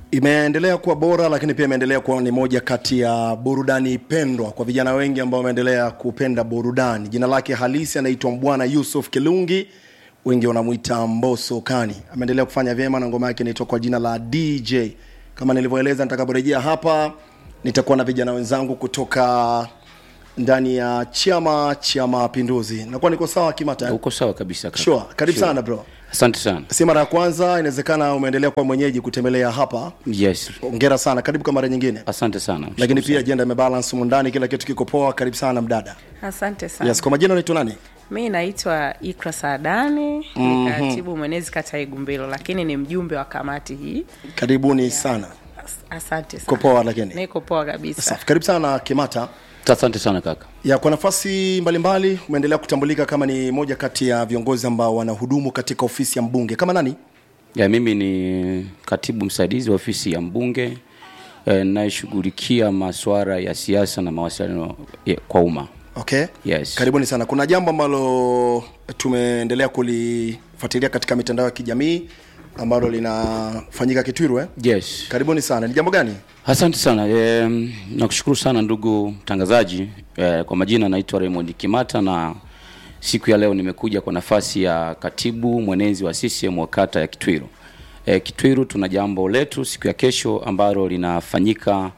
Imeendelea kuwa bora, lakini pia imeendelea kuwa ni moja kati ya burudani pendwa kwa vijana wengi ambao wameendelea kupenda burudani. Jina lake halisi anaitwa Mbwana Yusuf Kilungi, wengi wanamuita Mbosso Kani. Ameendelea kufanya vyema na ngoma yake inaitwa kwa jina la DJ. Kama nilivyoeleza, nitakaporejea hapa nitakuwa na vijana wenzangu kutoka ndani ya Chama cha Mapinduzi. Nakuwa niko sawa Kimata? Uko sawa kabisa kaka. Sure. Karibu sana bro. Asante sana. Si mara ya kwanza, inawezekana umeendelea kwa mwenyeji kutembelea hapa. Yes. Hongera sana. Karibu kwa mara nyingine. Asante sana. Lakini pia agenda imebalance mundani, kila kitu kiko poa. Karibu sana mdada. Asante sana. Yes, kwa majina unaitwa nani? Mimi naitwa Ikra Saadani, ni katibu mwenezi kata Igumbilo, lakini ni mjumbe wa kamati hii. Karibuni sana. Asante sana. Uko poa lakini? Niko poa kabisa. Safi. Karibu sana Kimata. Asante sana kaka. Ya, kwa nafasi mbalimbali umeendelea kutambulika kama ni moja kati ya viongozi ambao wanahudumu katika ofisi ya mbunge. Kama nani? Ya, mimi ni katibu msaidizi wa ofisi ya mbunge, nayeshughulikia masuala ya siasa na mawasiliano kwa umma. Okay. Yes. Karibuni sana. Kuna jambo ambalo tumeendelea kulifuatilia katika mitandao ya kijamii ambalo linafanyika Kitwiru Yes. Karibuni sana. Ni jambo gani? Asante sana. Nakushukuru sana ndugu mtangazaji. Kwa majina naitwa Raymond Kimata na siku ya leo nimekuja kwa nafasi ya katibu mwenezi wa CCM wa kata ya Kitwiru. Kitwiru tuna jambo letu siku ya kesho ambalo linafanyika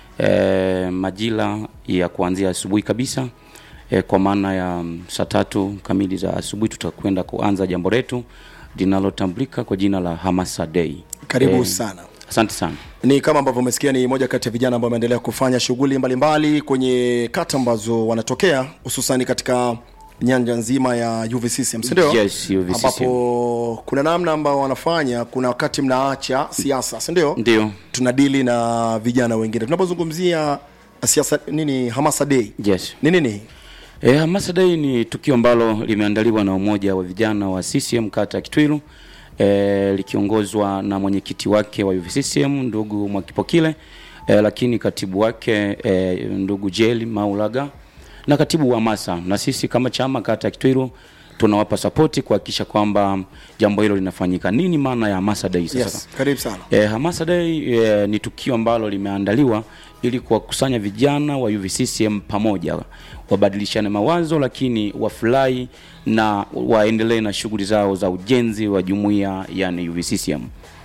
majira ya kuanzia asubuhi kabisa. Kwa maana ya saa 3 kamili za asubuhi tutakwenda kuanza jambo letu linalotambulika kwa jina la Hamasa Day. Karibu sana. Asante sana. Ni kama ambavyo umesikia, ni moja kati ya vijana ambao wameendelea kufanya shughuli mbalimbali kwenye kata ambazo wanatokea, hususan katika nyanja nzima ya UVCCM, ndio? Yes, UVCCM. Ambapo kuna namna ambao wanafanya, kuna wakati mnaacha siasa, ndio? Ndio. Tunadili na vijana wengine. Tunapozungumzia siasa nini, Hamasa Day. Yes. Nini? Hamasa Day ni tukio ambalo limeandaliwa na umoja wa vijana wa CCM kata ya Kitwiru, likiongozwa na mwenyekiti wake wa UVCCM ndugu Mwakipokile, lakini katibu wake ndugu Jeli Maulaga na katibu wa Hamasa, na sisi kama chama kata ya Kitwiru tunawapa support kuhakikisha kwamba jambo hilo linafanyika. Nini maana ya Hamasa Day sasa? Yes, karibu sana. Hamasa Day ni tukio ambalo limeandaliwa ili kuwakusanya vijana wa UVCCM pamoja, wabadilishane mawazo, lakini wafurahi na waendelee na shughuli zao za ujenzi wa jumuiya yani UVCCM.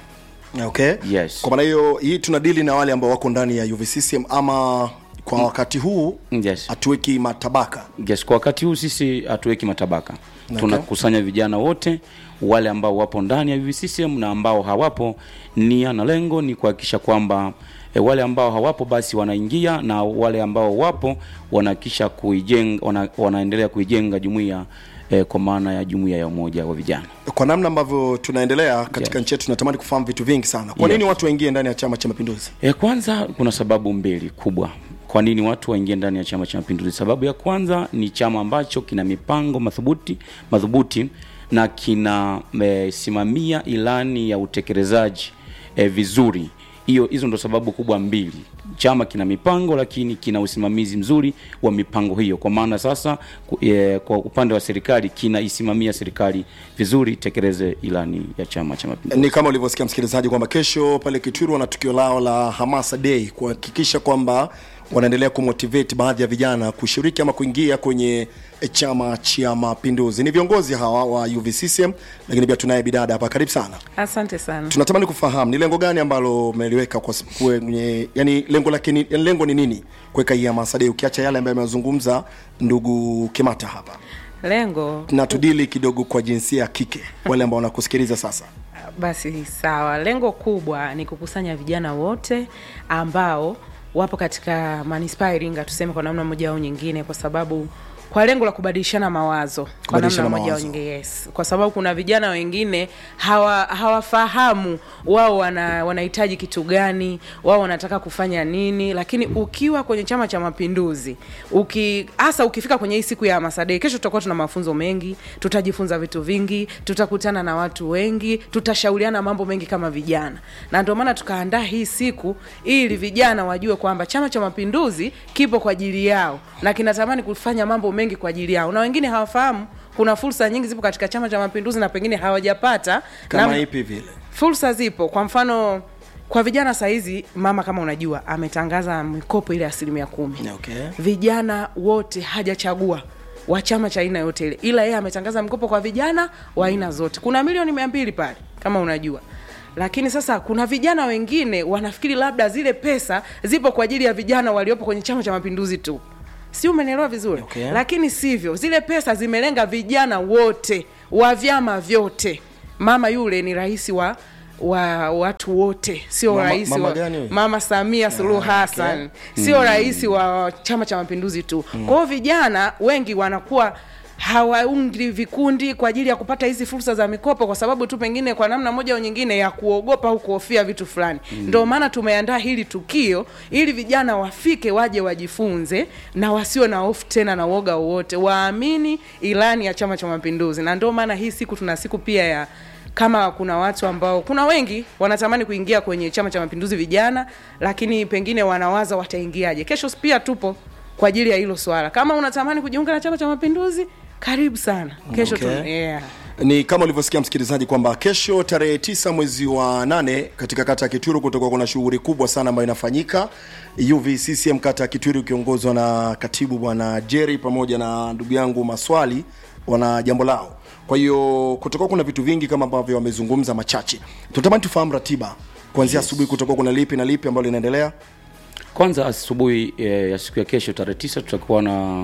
Okay. Yes. Kwa maana hiyo hii tunadili na wale ambao wako ndani ya UVCCM, ama kwa wakati huu hatuweki matabaka. Yes, kwa wakati huu sisi hatuweki matabaka. Okay. Tunakusanya vijana wote, wale ambao wapo ndani ya UVCCM na ambao hawapo. Nia na lengo ni kuhakikisha kwamba wale ambao hawapo basi wanaingia, na wale ambao wapo wanahakikisha kuijenga, wanaendelea kuijenga jumuiya kwa maana ya jumuiya ya umoja wa vijana. Kwa namna ambavyo tunaendelea katika nchi yetu tunatamani kufahamu vitu vingi sana. Kwa nini watu waingie ndani ya Chama cha Mapinduzi? Kwanza kuna sababu mbili kubwa kwa nini watu waingie ndani ya Chama cha Mapinduzi. Sababu ya kwanza ni chama ambacho kina mipango madhubuti na kina simamia ilani ya utekelezaji vizuri. Hizo ndo sababu kubwa mbili. Chama kina mipango lakini kina usimamizi mzuri wa mipango hiyo. Kwa maana sasa kwa upande wa serikali kinaisimamia serikali vizuri tekeleze ilani ya Chama cha Mapinduzi. Ni kama ulivyosikia msikilizaji kwamba kesho pale Kitwiru wana tukio lao la Hamasa Day kuhakikisha kwamba wanaendelea kumotivate baadhi ya vijana kushiriki ama kuingia kwenye Chama cha Mapinduzi. Ni viongozi hawa wa UVCCM, lakini pia tunaye bidada hapa. Karibu sana. Asante sana. Tunatamani kufahamu ni lengo gani ambalo umeliweka kwenye, yani lengo lake ni, yani lengo ni nini kuweka hii Hamasa Day, ukiacha yale ambayo amezungumza ndugu Kimata hapa? Lengo na tudili kidogo kwa jinsia ya kike wale ambao wanakusikiliza sasa. Basi sawa. Lengo kubwa ni kukusanya vijana wote ambao wapo katika manispaa Iringa, tuseme kwa namna moja au nyingine, kwa sababu kwa lengo la kubadilishana mawazo kwa namna moja au nyingine. Yes. Kwa sababu kuna vijana wengine hawafahamu wao wanahitaji kitu gani, wao wanataka kufanya nini, lakini ukiwa kwenye Chama cha Mapinduzi, hasa ukifika kwenye hii siku ya Hamasa Day, kesho tutakuwa tuna mafunzo mengi, tutajifunza vitu vingi, tutakutana na watu wengi, tutashauriana mambo mengi kama vijana. Na ndio maana tukaandaa hii siku ili vijana wajue kwamba Chama cha Mapinduzi kipo kwa ajili yao na kinatamani kufanya mambo mengi kwa ajili yao. Na wengine hawafahamu kuna fursa nyingi zipo katika Chama cha Mapinduzi na pengine hawajapata. Kama ipi vile? Fursa zipo. Kwa mfano kwa vijana saizi mama kama unajua ametangaza mikopo ile 10%. Okay. Vijana wote hajachagua wa chama cha aina yote ile, ila yeye ametangaza mkopo kwa vijana wa aina zote. Kuna milioni 200 pale kama unajua. Lakini sasa kuna vijana wengine wanafikiri labda zile pesa zipo kwa ajili ya vijana waliopo kwenye Chama cha Mapinduzi tu. Si umenielewa vizuri? Okay. Lakini sivyo. Zile pesa zimelenga vijana wote wa vyama vyote. Mama yule ni rais wa watu wote, sio rais wa Mama Samia Suluhu Hassan. Okay. Sio rais wa Chama cha Mapinduzi tu. Kwa hiyo vijana wengi wanakuwa hawaungi vikundi kwa ajili ya kupata hizi fursa za mikopo kwa sababu tu pengine kwa namna moja au nyingine ya kuogopa au kuhofia vitu fulani. Ndio maana tumeandaa hili tukio ili vijana wafike waje wajifunze na wasiwe na hofu tena na woga wote, waamini ilani ya Chama cha Mapinduzi. Na ndio maana hii siku tuna siku pia ya kama kuna watu ambao kuna wengi wanatamani kuingia kwenye Chama cha Mapinduzi vijana, lakini pengine wanawaza wataingiaje. Kesho pia tupo kwa ajili ya hilo swala. Kama unatamani kujiunga na Chama cha Mapinduzi, karibu sana. Kesho okay. Ni kama ulivyosikia msikilizaji kwamba kesho tarehe 9 mwezi wa 8 katika kata ya Kitwiru kutoka kuna shughuli kubwa sana ambayo inafanyika. UVCCM kata ya Kitwiru kiongozwa na katibu bwana Jerry pamoja na ndugu yangu Maswali wana jambo lao. Kwa hiyo kutoka kuna vitu vingi kama ambavyo wamezungumza machache. Tunatamani tufahamu ratiba. Kuanzia asubuhi kutoka kuna lipi na lipi ambalo linaendelea? Kwanza asubuhi ya siku ya kesho tarehe 9 tutakuwa na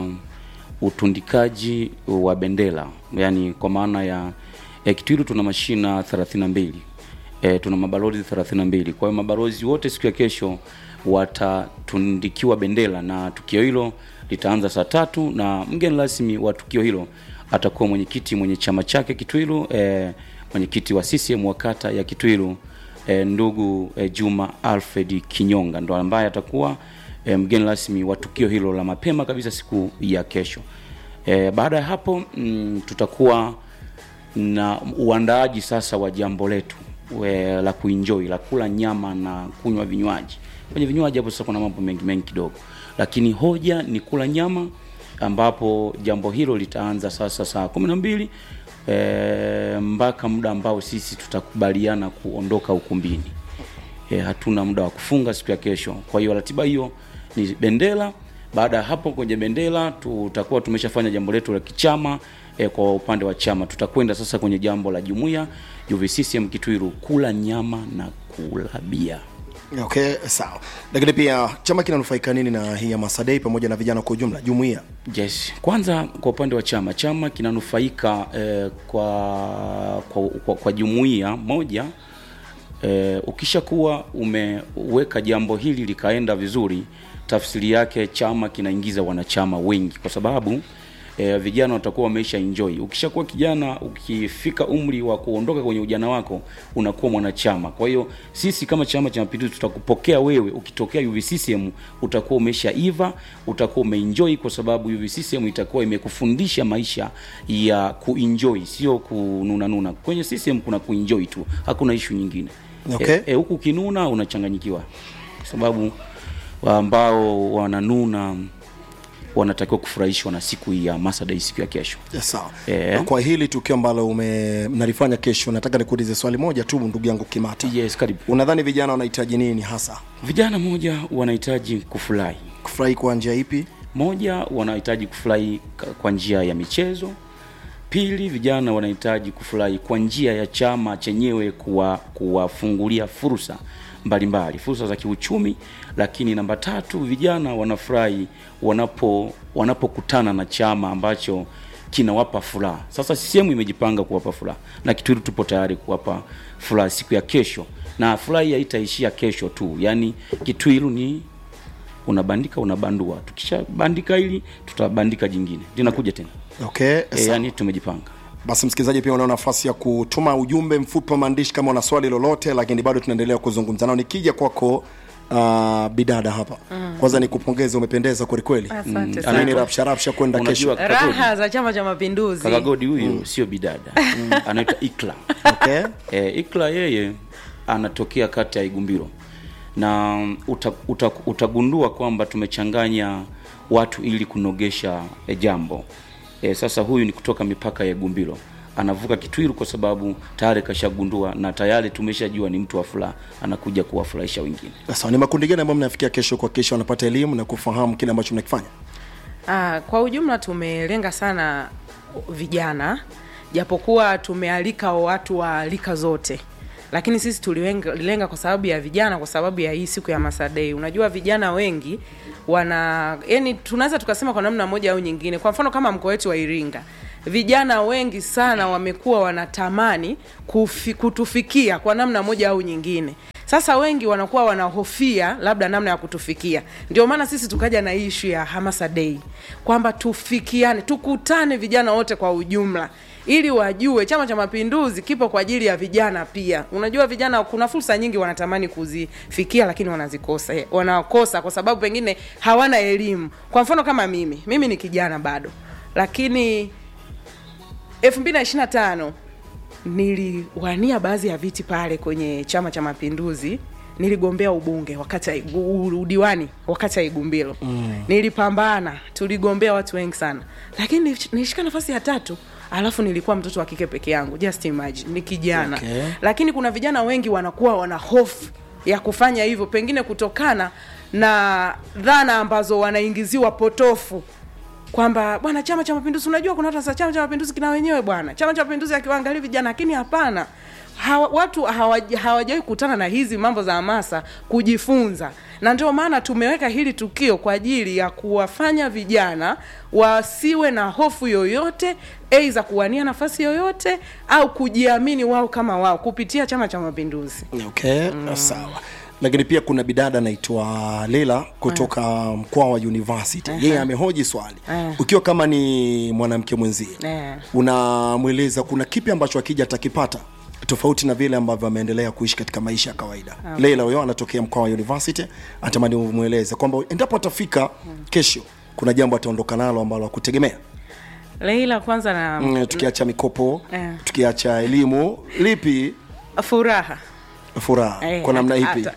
utundikaji wa bendera. Yaani kwa maana ya Kitwiru tuna mashina 32. Tuna mabalozi 32. Kwa hiyo mabalozi wote siku ya kesho watatundikiwa bendera na tukio hilo litaanza saa 3 na mgeni rasmi wa tukio hilo atakuwa mwenye chama chake Kitwiru, mwenyekiti wa CCM wa kata ya Kitwiru, ndugu Juma Alfred Kinyonga ndo ambaye atakuwa mgeni rasmi wa tukio hilo la mapema kabisa siku ya kesho. Baada ya hapo tutakuwa na uandaaji sasa wa jambo letu la kuenjoy, la kula nyama na kunywa vinywaji. Kwenye vinywaji hapo sasa kuna mambo mengi kidogo, lakini hoja ni kula nyama, ambapo jambo hilo litaanza sasa saa 12 mpaka muda ambao sisi tutakubaliana kuondoka ukumbini. Hatuna muda wa kufunga siku ya kesho. Kwa hiyo ratiba hiyo ni bendera. Baada ya hapo kwenye bendera tutakuwa tumeshafanya jambo letu la kichama. Kwa upande wa chama tutakwenda sasa kwenye jambo la jumuiya UVCCM Kitwiru, kula nyama na kula bia. Okay, sawa. Lakini pia chama kinanufaika nini na hii ya Masadei pamoja na vijana kwa ujumla jumuiya? Yes. Kwanza kwa upande wa chama kinanufaika kwa jumuiya moja. Ukishakuwa umeweka jambo hili likaenda vizuri, tafsiri yake chama kinaingiza wanachama wengi kwa sababu vijana watakuwa wameisha enjoy. Ukishakuwa kijana, ukifika umri wa kuondoka kwenye ujana wako, unakuwa mwanachama. Kwa hiyo sisi kama Chama cha Mapinduzi tutakupokea wewe ukitokea UVCCM, utakuwa umeshaiva, utakuwa umeenjoy kwa sababu UVCCM itakuwa imekufundisha maisha ya kuenjoy, sio kununa. Kwenye CCM kuna kuenjoy tu, hakuna issue nyingine. Okay. Huku kinuna unachanganyikiwa kwa sababu ambao wananuna wanatakiwa kufurahishwa na siku ya Masadei siku ya kesho. Yes, sawa. Kwa hili tukio ambalo mnalifanya kesho, nataka nikuulize swali moja tu ndugu yangu Kimata. Yes, karibu. Unadhani vijana wanahitaji nini hasa? Vijana moja wanahitaji kufurahi. Kufurahi kwa njia ipi? Moja wanahitaji kufurahi kwa njia ya michezo. Pili, vijana wanahitaji kufurahi kwa njia ya chama chenyewe kuwafungulia fursa mbalimbali, fursa za kiuchumi. Lakini namba 3, vijana wanafurahi wanapokutana na chama ambacho kinawapa furaha. Sasa CCM imejipanga kuwapa furaha na Kitwiru tupo tayari kuwapa furaha siku ya kesho, na furaha haitaishia kesho tu. Yaani Kitwiru ni unabandika unabandua, tukishabandika hili tutabandika jingine linakuja tena. Okay, yani tumejipanga. Basi msikilizaji, pia una nafasi ya kutuma ujumbe mfupi wa maandishi kama una swali lolote, lakini bado tunaendelea kuzungumza nao. Nikija kwako bidada hapa. Kwanza nikupongeze, umependeza kweli kweli. Asante sana. Nini rapsha kwenda kesho? Raha za Chama cha Mapinduzi. Kaka Godi huyu sio bidada. Anaitwa Ikla. Okay. Ikla yeye anatokea kata ya Igumbiro. Na utagundua kwamba tumechanganya watu ili kunogesha jambo. Sasa huyu ni kutoka mipaka ya Igumbiro. anavuka Kitwiru kwa sababu tayari kashagundua na tayari tumeshajua ni mtu wa furaha, anakuja kuwafurahisha wengine. Sasa ni makundi gani ambayo mnafikia kesho kwa kesho wanapata elimu na kufahamu kile ambacho mnakifanya? Kwa ujumla tumelenga sana vijana, japokuwa tumealika watu wa rika zote, lakini sisi tulilenga kwa sababu ya vijana, kwa sababu ya hii siku ya Hamasa Day. Unajua vijana wengi yani tunaweza tukasema kwa namna moja au nyingine, kwa mfano kama mkoa wetu wa Iringa, vijana wengi sana wamekuwa wanatamani kutufikia kwa namna moja au nyingine. Sasa wengi wanakuwa wanahofia labda namna ya kutufikia. Ndio maana sisi tukaja na issue ya Hamasa Day, kwamba tufikiane, tukutane vijana wote kwa ujumla, ili wajue Chama cha Mapinduzi kipo kwa ajili ya vijana pia. Unajua vijana kuna fursa nyingi wanatamani kuzifikia, lakini wanakosa kwa sababu pengine hawana elimu. Kwa mfano kama mimi ni kijana bado, lakini 2025 niliwania baadhi ya viti pale kwenye Chama cha Mapinduzi. Niligombea ubunge wakati udiwani wakati Igumbilo. Nilipambana, tuligombea watu wengi sana, lakini nilishika nafasi ya 3. Alafu nilikuwa mtoto wa kike peke yangu, just imagine, ni kijana. Okay. Lakini kuna vijana wengi wanakuwa wana hofu ya kufanya hivyo, pengine kutokana na dhana ambazo wanaingiziwa potofu, kwamba bwana Chama cha Mapinduzi, unajua kuna watu sasa Chama cha Mapinduzi kina wenyewe bwana. Chama cha Mapinduzi akiwaangalia vijana, lakini hapana. Watu hawajawahi kukutana na hizi mambo za hamasa kujifunza. Na ndio maana tumeweka hili tukio kwa ajili ya kuwafanya vijana wasiwe na hofu yoyote, aidha kuwania nafasi yoyote au kujiamini wao kama wao kupitia Chama cha Mapinduzi. Okay, sawa. Lakini pia kuna bidada anaitwa Leila kutoka mkoa wa University. Yeye amehoji swali. Ukiwa kama ni mwanamke mwenzie, unamweleza kuna kipi ambacho akija atakipata tofauti na vile ambavyo ameendelea kuishi katika maisha ya kawaida? Leila huyo anatokea mkoa wa University, atamani umueleze kwamba endapo atafika kesho kuna jambo ataondoka nalo ambalo hakutegemea. Leila kwanza na tukiacha mikopo, tukiacha elimu, lipi? Furaha. Kwa namna ipi?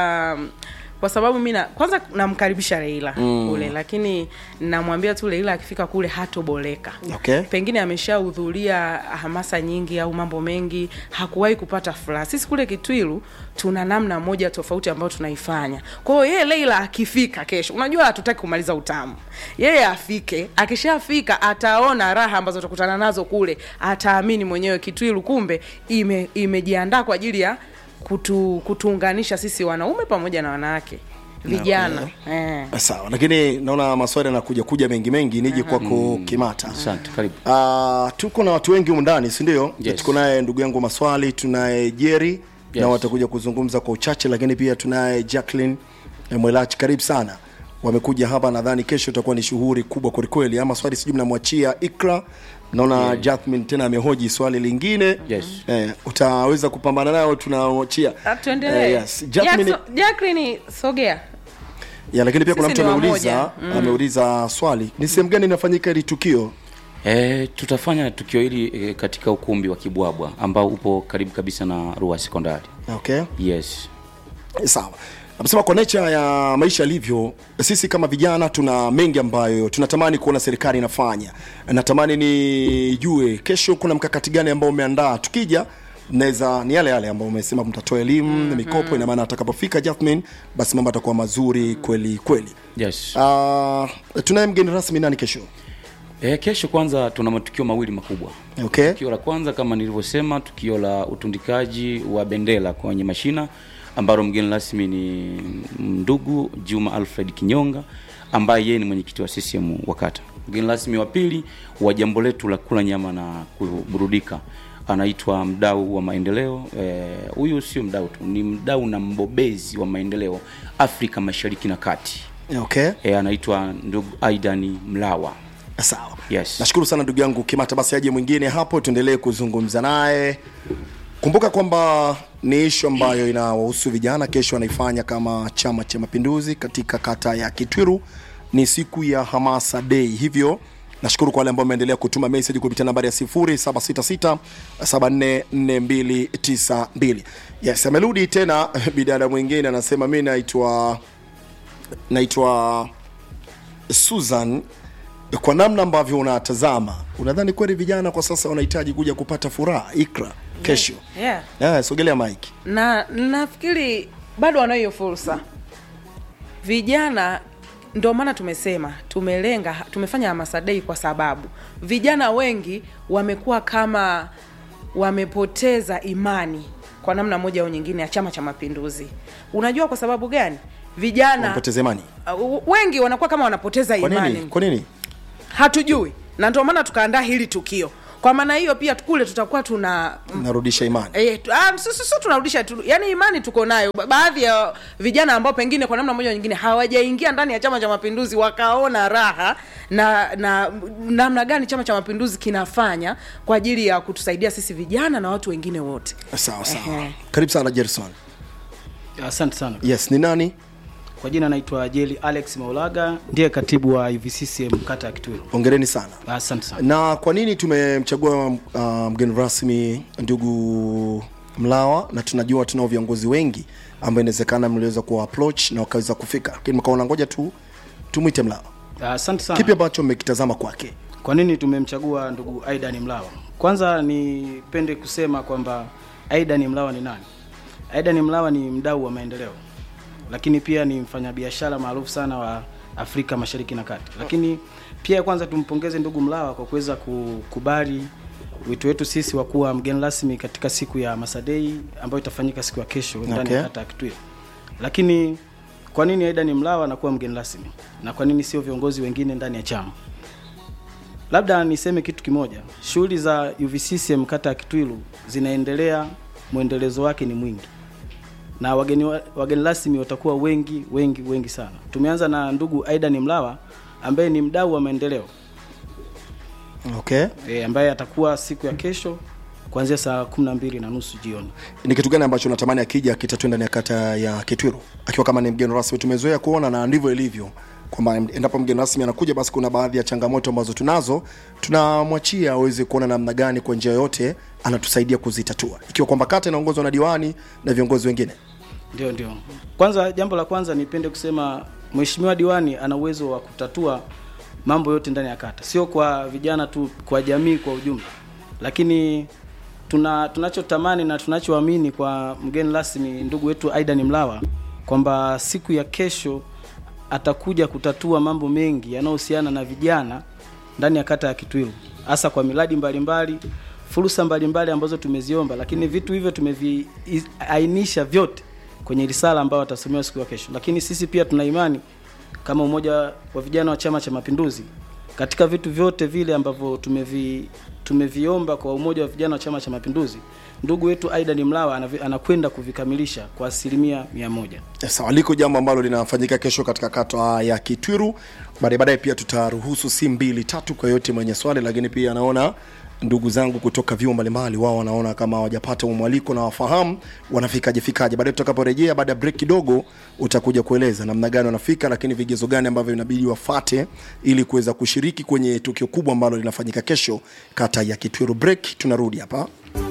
Kwa sababu mimi kwanza namkaribisha Leila kule, lakini namwambia tu Leila akifika kule hatoboleka. Okay. Pengine ameshahudhuria hamasa nyingi au mambo mengi, hakuwahi kupata furaha. Sisi kule Kitwiru tuna namna moja tofauti ambayo tunaifanya. Kwa hiyo yeye Leila akifika kesho, unajua hatutaki kumaliza utamu. Yeye afike, akishafika ataona raha ambazo tutakutana nazo kule, ataamini mwenyewe Kitwiru kumbe imejiandaa kwa ajili ya kutuunganisha sisi wanaume pamoja na wanawake vijana. Sawa, lakini naona maswali yanakuja mengi nije kwako Kimata. Asante, karibu. Tuko na watu wengi humu ndani, si ndio? Yes. Tuko naye ndugu yangu Maswali, tunaye Jerry, na watakuja kuzungumza kwa uchache, lakini pia tunaye Jacqueline Mwelachi, karibu sana. Wamekuja hapa, nadhani kesho itakuwa ni shughuli kubwa kwa kweli. Ama swali sijui mnamwachia Ikra. Naona Jasmine tena amehoji swali lingine. Yes. Utaweza kupambana nayo, tunamwachia. Tuendelee. Yes. Jacqueline sogea. Lakini pia kuna mtu ameuliza swali. Ni sehemu gani inafanyika hili tukio? Tutafanya tukio hili katika ukumbi wa Kibwabwa ambao upo karibu kabisa na Ruwa Sekondari. Okay. Yes. Sawa. Amesema kwa nature ya maisha yalivyo, sisi kama vijana tuna mengi ambayo tunatamani kuona serikali inafanya. Natamani nijue kesho kuna mkakati gani ambao umeandaa. Tukija naweza ni yale ambao umesema mtatoa elimu, mikopo, ina maana atakapofika Jasmine basi mambo yatakuwa mazuri kweli. Yes. Tunaye mgeni rasmi nani kesho? Kesho kwanza tuna matukio mawili makubwa. Okay. Tukio la kwanza kama nilivyosema, tukio la utundikaji wa bendera kwenye mashina, ambalo mgeni rasmi ni ndugu Juma Alfred Kinyonga ambaye yeye ni mwenyekiti wa CCM wa kata. Mgeni rasmi wa pili wa jambo letu la kula nyama na kuburudika anaitwa mdau wa maendeleo. Huyu sio mdau tu, ni mdau na mbobezi wa maendeleo Afrika Mashariki na Kati. Okay. Anaitwa ndugu Aidan Mlawa. Sawa. Yes. Nashukuru sana ndugu yangu Kimata, basi aje mwingine hapo tuendelee kuzungumza naye. Kumbuka kwamba ni issue ambayo inawahusu vijana. Kesho anaifanya kama Chama cha Mapinduzi katika kata ya Kitwiru. Ni siku ya Hamasa Day. Hivyo nashukuru kwa wale ambao wameendelea kutuma message kupitia nambari ya 0766744292. Yes, amerudi tena bidada mwingine anasema mimi naitwa Susan. Kwa namna ambavyo unatazama, unadhani kweli vijana kwa sasa wanahitaji kuja kupata furaha Ikra kesho? Sogelea Mike. Na nafikiri bado wanayo hiyo fursa. Vijana ndio maana tumesema tumefanya hamasa day kwa sababu vijana wengi wamekuwa kama wamepoteza imani kwa namna moja au nyingine ya Chama cha Mapinduzi. Unajua kwa sababu gani? Vijana wanapoteza imani. Wengi wanakuwa kama wanapoteza imani. Kwa nini? Hatujui. Na ndio maana tukaandaa hili tukio. Kwa maana hiyo pia kule tutakuwa tunarudisha imani. Sisi tunarudisha yani imani tuko nayo. Baadhi ya vijana ambao pengine kwa namna moja nyingine hawajaingia ndani ya Chama cha Mapinduzi wakaona raha na namna gani Chama cha Mapinduzi kinafanya kwa ajili ya kutusaidia sisi vijana na watu wengine wote. Sawa. Karibu sana Gerson. Asante sana. Yes, ni nani? Kwa jina naitwa Jeli Alex Maulaga, ndiye katibu wa UVCCM kata ya Kitwiru. Hongereni sana. Asante sana. Na kwa nini tumemchagua mgeni rasmi ndugu Mlawa, na tunajua tunao viongozi wengi ambao inawezekana mliweza ku approach na wakaweza kufika, lakini mkaona ngoja tumuite Mlawa. Asante sana. Kipi ambacho mmekitazama kwake? Kwa nini tumemchagua ndugu Aidan Mlawa? Kwanza nipende kusema kwamba Aidan Mlawa ni nani? Aidan Mlawa ni mdau wa maendeleo, lakini pia ni mfanyabiashara maarufu sana wa Afrika Mashariki na Kati. Lakini pia kwanza tumpongeze ndugu Mlawa kwa kuweza kukubali wito wetu sisi wa kuwa mgeni rasmi katika siku ya Masadei ambayo itafanyika siku ya kesho ndani ya kata ya Kitwiru. Lakini kwa nini Aidan Mlawa anakuwa mgeni rasmi na kwa nini sio viongozi wengine ndani ya chama? Labda niseme kitu kimoja. Shughuli za UVCCM kata ya Kitwiru zinaendelea, muendelezo wake ni mwingi. Na wageni rasmi watakuwa wengi sana. Tumeanza na ndugu Aidan Mlawa ambaye ni mdau wa maendeleo. Ambaye atakuwa siku ya kesho kuanzia saa 12:30 jioni. Ni kitu gani ambacho natamani akija kitatwenda ndani ya kata ya Kitwiru akiwa kama ni mgeni rasmi? Tumezoea kuona na ndivyo ilivyo kwamba endapo mgeni rasmi anakuja basi kuna baadhi ya changamoto ambazo tunamwachia aweze kuona namna gani kwa njia yote anatusaidia kuzitatua, ikiwa kwamba kata inaongozwa na diwani na viongozi wengine. Ndio. Kwanza jambo la kwanza nipende kusema mheshimiwa diwani ana uwezo wa kutatua mambo yote ndani ya kata. Sio kwa vijana tu, kwa jamii kwa ujumla. Lakini tunachotamani na tunachoamini kwa mgeni rasmi ndugu wetu Aidan Mlawa kwamba siku ya kesho atakuja kutatua mambo mengi yanayohusiana na vijana ndani ya kata ya Kitwiru, hasa kwa miradi mbalimbali, fursa mbalimbali ambazo tumeziomba, lakini vitu hivyo tumeviainisha vyote kwenye risala ambayo atasomewa siku ya kesho. Lakini sisi pia tuna imani kama umoja wa vijana wa Chama cha Mapinduzi, katika vitu vyote vile ambavyo tumeviomba kwa umoja wa vijana wa Chama cha Mapinduzi, ndugu wetu Aidan Mlawa anakwenda kuvikamilisha kwa 100%. Sawa, liko jambo ambalo linafanyika kesho katika kata ya Kitwiru. Baadaye pia tutaruhusu simu 2-3 kwa yote mwenye swali, lakini pia naona ndugu zangu kutoka vyuo mbalimbali wao wanaona kama hawajapata mwaliko na wafahamu wanafikaje. Baadaye tutakaporejea baada ya break kidogo utakuja kueleza namna gani wanafika, lakini vigezo gani ambavyo inabidi wafuate ili kuweza kushiriki kwenye tukio kubwa ambalo linafanyika kesho kata ya Kitwiru. Break, tunarudi hapa.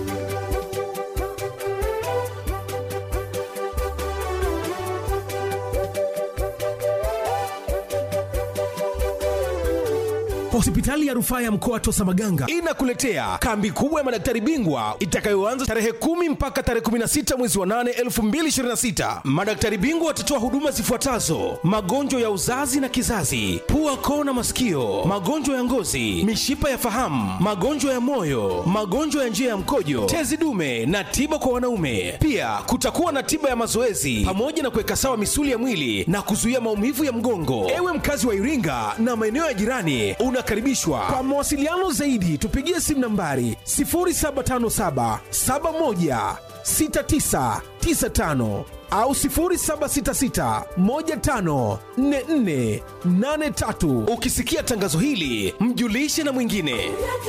Hospitali ya Rufaa ya Mkoa Tosamaganga inakuletea kambi kubwa ya madaktari bingwa itakayoanza tarehe 10 mpaka tarehe 16 mwezi wa 8 2026. Madaktari bingwa watatoa huduma zifuatazo: magonjwa ya uzazi na kizazi, pua, koo na masikio, magonjwa ya ngozi, mishipa ya fahamu, magonjwa ya moyo, magonjwa ya njia ya mkojo, tezi dume na tiba kwa wanaume. Pia kutakuwa na tiba ya mazoezi pamoja na kuweka sawa misuli ya mwili na kuzuia maumivu ya mgongo. Ewe mkazi wa Iringa na maeneo ya jirani, unakaribishwa. Kwa mawasiliano zaidi tupigie simu nambari 0757 71 6995 au 0766 15 44 83. Ukisikia tangazo hili, mjulishe na mwingine.